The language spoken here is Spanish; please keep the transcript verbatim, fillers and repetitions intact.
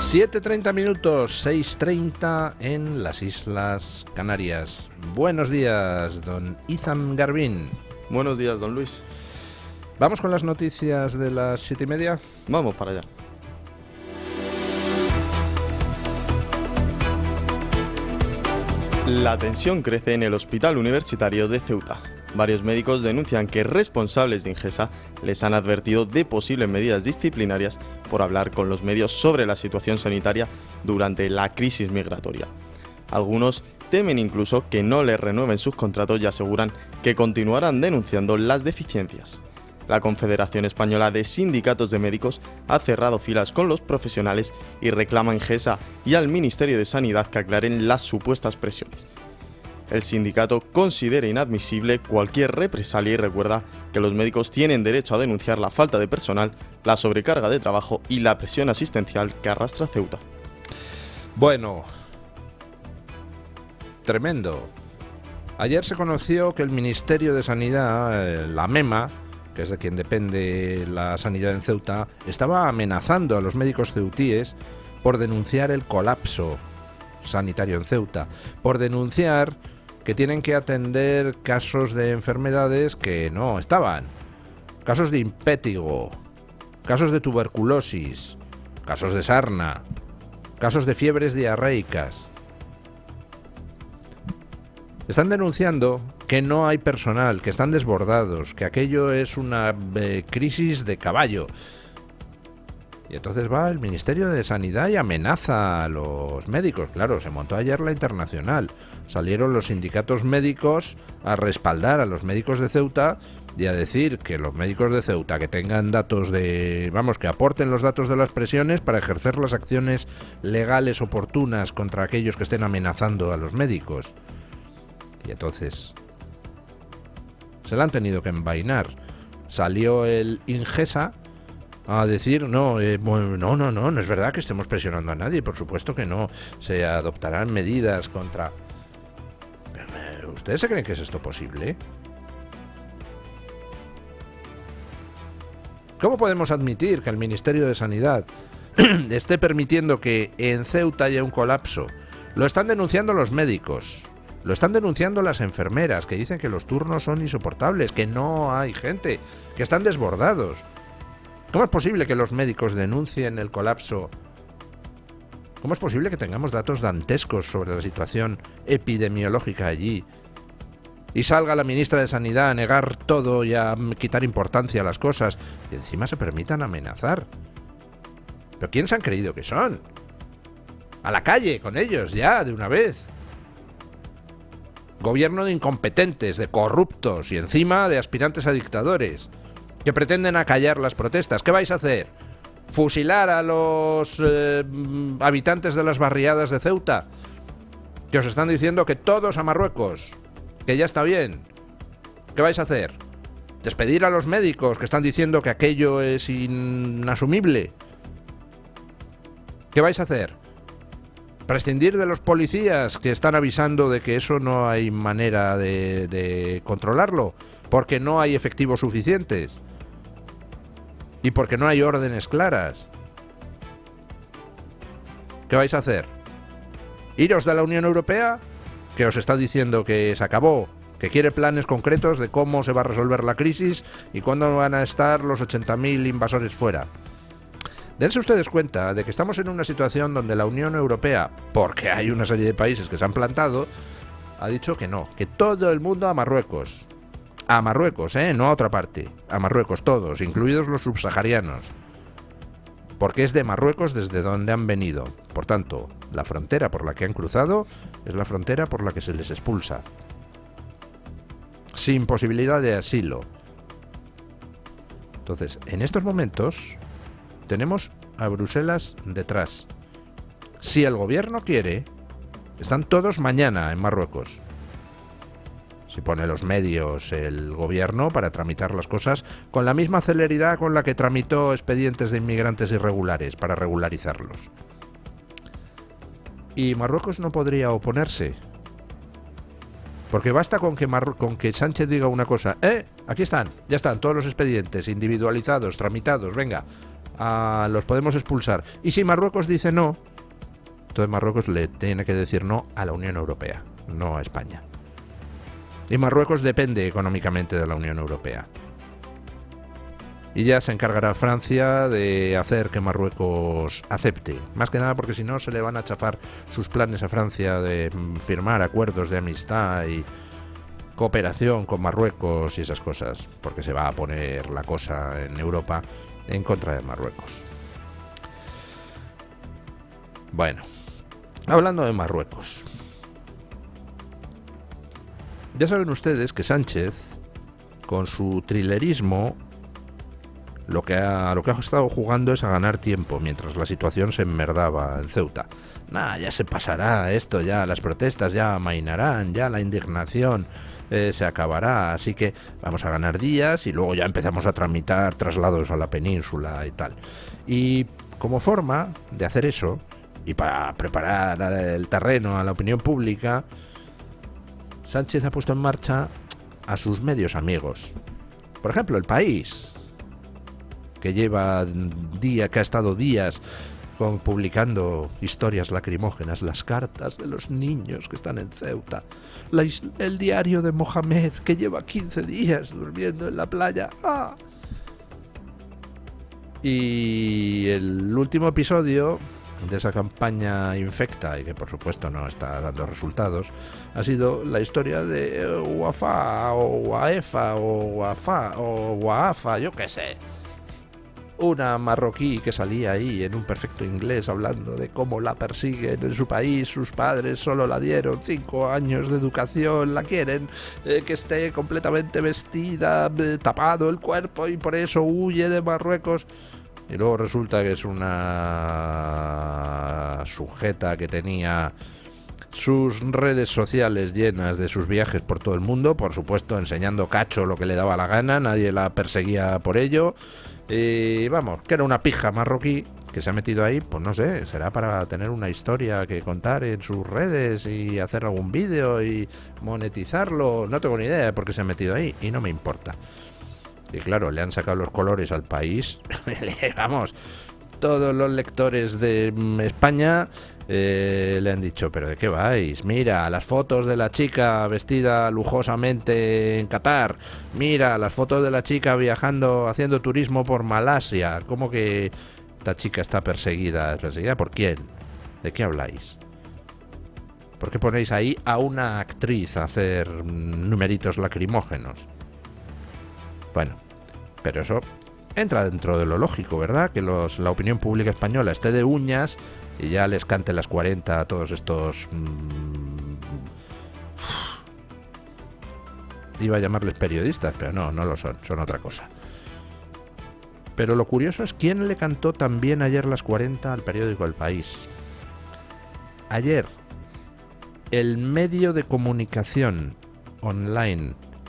siete treinta minutos, seis treinta en las Islas Canarias. Buenos días, don Izam Garbín. Buenos días, don Luis. ¿Vamos con las noticias de las siete y media? Vamos para allá. La tensión crece en el Hospital Universitario de Ceuta. Varios médicos denuncian que responsables de Ingesa les han advertido de posibles medidas disciplinarias por hablar con los medios sobre la situación sanitaria durante la crisis migratoria. Algunos temen incluso que no les renueven sus contratos y aseguran que continuarán denunciando las deficiencias. La Confederación Española de Sindicatos de Médicos ha cerrado filas con los profesionales y reclama a Ingesa y al Ministerio de Sanidad que aclaren las supuestas presiones. El sindicato considera inadmisible cualquier represalia y recuerda que los médicos tienen derecho a denunciar la falta de personal, la sobrecarga de trabajo y la presión asistencial que arrastra Ceuta. Bueno, tremendo. Ayer se conoció que el Ministerio de Sanidad, la MEMA, que es de quien depende la sanidad en Ceuta, estaba amenazando a los médicos ceutíes por denunciar el colapso sanitario en Ceuta, por denunciar que tienen que atender casos de enfermedades que no estaban, casos de impétigo, casos de tuberculosis, casos de sarna, casos de fiebres diarreicas. Están denunciando que no hay personal, que están desbordados, que aquello es una eh, crisis de caballo. Y entonces va el Ministerio de Sanidad y amenaza a los médicos. Claro, se montó ayer la internacional. Salieron los sindicatos médicos a respaldar a los médicos de Ceuta y a decir que los médicos de Ceuta que tengan datos de... Vamos, que aporten los datos de las presiones para ejercer las acciones legales oportunas contra aquellos que estén amenazando a los médicos. Y entonces se la han tenido que envainar. Salió el Ingesa a decir, no, eh, no, no, no, no es verdad que estemos presionando a nadie, por supuesto que no, se adoptarán medidas contra... Pero, ¿ustedes se creen que es esto posible? ¿Cómo podemos admitir que el Ministerio de Sanidad esté permitiendo que en Ceuta haya un colapso? Lo están denunciando los médicos, lo están denunciando las enfermeras, que dicen que los turnos son insoportables, que no hay gente, que están desbordados. ¿Cómo es posible que los médicos denuncien el colapso? ¿Cómo es posible que tengamos datos dantescos sobre la situación epidemiológica allí? Y salga la ministra de Sanidad a negar todo y a quitar importancia a las cosas. Y encima se permitan amenazar. ¿Pero quién se han creído que son? A la calle con ellos, ya, de una vez. Gobierno de incompetentes, de corruptos y encima de aspirantes a dictadores que pretenden acallar las protestas. ¿Qué vais a hacer? ¿Fusilar a los eh, habitantes de las barriadas de Ceuta? Que os están diciendo que todos a Marruecos, que ya está bien. ¿Qué vais a hacer? ¿Despedir a los médicos que están diciendo que aquello es inasumible? ¿Qué vais a hacer? ¿Prescindir de los policías que están avisando de que eso no hay manera de, de controlarlo? Porque no hay efectivos suficientes. Y porque no hay órdenes claras. ¿Qué vais a hacer? ¿Iros de la Unión Europea? Que os está diciendo que se acabó, que quiere planes concretos de cómo se va a resolver la crisis y cuándo van a estar los ochenta mil invasores fuera. Dense ustedes cuenta de que estamos en una situación donde la Unión Europea, porque hay una serie de países que se han plantado, ha dicho que no, que todo el mundo a Marruecos. A Marruecos, ¿eh? No a otra parte. A Marruecos todos, incluidos los subsaharianos. Porque es de Marruecos desde donde han venido. Por tanto, la frontera por la que han cruzado es la frontera por la que se les expulsa. Sin posibilidad de asilo. Entonces, en estos momentos, tenemos a Bruselas detrás. Si el gobierno quiere, están todos mañana en Marruecos. Si pone los medios el gobierno para tramitar las cosas con la misma celeridad con la que tramitó expedientes de inmigrantes irregulares para regularizarlos. Y Marruecos no podría oponerse. Porque basta con que, Mar- con que Sánchez diga una cosa. ¡Eh! Aquí están, ya están todos los expedientes individualizados, tramitados, venga. a, los podemos expulsar. Y si Marruecos dice no, entonces Marruecos le tiene que decir no a la Unión Europea, no a España. Y Marruecos depende económicamente de la Unión Europea. Y ya se encargará Francia de hacer que Marruecos acepte. Más que nada porque si no se le van a chafar sus planes a Francia de firmar acuerdos de amistad y cooperación con Marruecos y esas cosas. Porque se va a poner la cosa en Europa en contra de Marruecos. Bueno, hablando de Marruecos. Ya saben ustedes que Sánchez, con su trilerismo, Lo que, ha, lo que ha estado jugando es a ganar tiempo mientras la situación se enmerdaba en Ceuta. Nah, ya se pasará esto, ya las protestas ya amainarán, ya la indignación eh, se acabará, así que vamos a ganar días y luego ya empezamos a tramitar traslados a la península y tal. Y como forma de hacer eso, y para preparar el terreno a la opinión pública, Sánchez ha puesto en marcha a sus medios amigos. Por ejemplo, El País, que lleva día, que ha estado días con, publicando historias lacrimógenas, las cartas de los niños que están en Ceuta, la isla, el diario de Mohamed, que lleva quince días durmiendo en la playa. ¡Ah! Y el último episodio de esa campaña infecta, y que por supuesto no está dando resultados, ha sido la historia de Wafa o Waefa o Wafa o Waafa, yo qué sé. Una marroquí que salía ahí en un perfecto inglés hablando de cómo la persiguen en su país, sus padres solo la dieron cinco años de educación, la quieren eh, que esté completamente vestida, eh, tapado el cuerpo y por eso huye de Marruecos. Y luego resulta que es una sujeta que tenía sus redes sociales llenas de sus viajes por todo el mundo, por supuesto enseñando cacho lo que le daba la gana, nadie la perseguía por ello. Y vamos, que era una pija marroquí que se ha metido ahí, pues no sé, será para tener una historia que contar en sus redes y hacer algún vídeo y monetizarlo, no tengo ni idea de por qué se ha metido ahí y no me importa. Y claro, le han sacado los colores al País, vamos, todos los lectores de España eh, le han dicho, pero ¿de qué vais? Mira, las fotos de la chica vestida lujosamente en Qatar, mira, las fotos de la chica viajando, haciendo turismo por Malasia. ¿Cómo que esta chica está perseguida? ¿Perseguida por quién? ¿De qué habláis? ¿Por qué ponéis ahí a una actriz a hacer numeritos lacrimógenos? Bueno, pero eso entra dentro de lo lógico, ¿verdad? Que los, la opinión pública española esté de uñas y ya les cante las cuarenta a todos estos... Mmm, iba a llamarles periodistas, pero no, no lo son, son otra cosa. Pero lo curioso es quién le cantó también ayer las cuarenta al periódico El País. Ayer, el medio de comunicación online